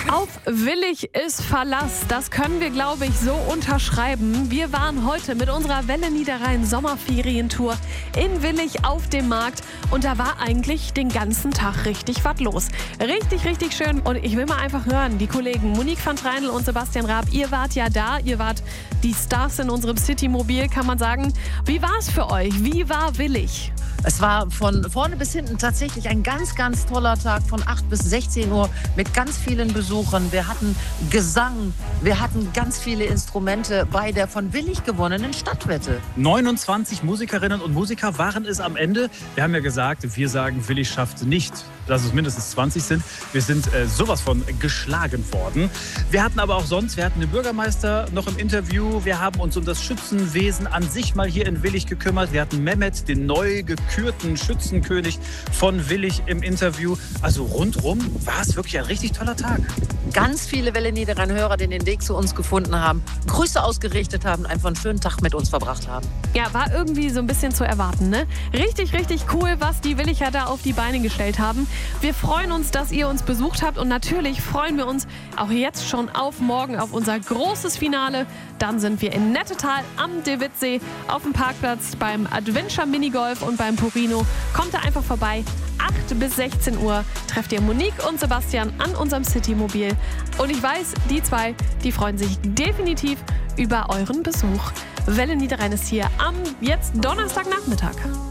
Auf Willig ist Verlass. Das können wir, glaube ich, so unterschreiben. Wir waren heute mit unserer Welle Niederrhein Sommerferientour in Willig auf dem Markt und da war eigentlich den ganzen Tag richtig was los. Richtig, richtig schön. Und ich will mal einfach hören, die Kollegen Monique van Treinl und Sebastian Raab, ihr wart ja da, ihr wart die Stars in unserem Citymobil, kann man sagen. Wie war es für euch? Wie war Willig? Es war von vorne bis hinten tatsächlich ein ganz, ganz toller Tag von 8 bis 16 Uhr mit ganz vielen Besuchern. Wir hatten Gesang, wir hatten ganz viele Instrumente bei der von Willig gewonnenen Stadtwette. 29 Musikerinnen und Musiker waren es am Ende. Wir haben ja gesagt, wir sagen, Willig schafft nicht, dass es mindestens 20 sind. Wir sind sowas von geschlagen worden. Wir hatten aber auch sonst, wir hatten den Bürgermeister noch im Interview. Wir haben uns um das Schützenwesen an sich mal hier in Willig gekümmert. Wir hatten Mehmet, den neu gekürten Schützenkönig von Willig im Interview. Also rundrum war es wirklich ein richtig toller Tag. Ganz viele Welle Niederrhein-Hörer, die den Weg zu uns gefunden haben, Grüße ausgerichtet haben, einfach einen schönen Tag mit uns verbracht haben. Ja, war irgendwie so ein bisschen zu erwarten, ne? Richtig, richtig cool, was die Williger da auf die Beine gestellt haben. Wir freuen uns, dass ihr uns besucht habt und natürlich freuen wir uns auch jetzt schon auf morgen, auf unser großes Finale. Dann sind wir in Nettetal am De Witt-See auf dem Parkplatz beim Adventure Minigolf und beim Purino. Kommt da einfach vorbei. 8 bis 16 Uhr trefft ihr Monique und Sebastian an unserem Citymobil. Und ich weiß, die zwei, die freuen sich definitiv über euren Besuch. Welle Niederrhein ist hier am jetzt Donnerstagnachmittag.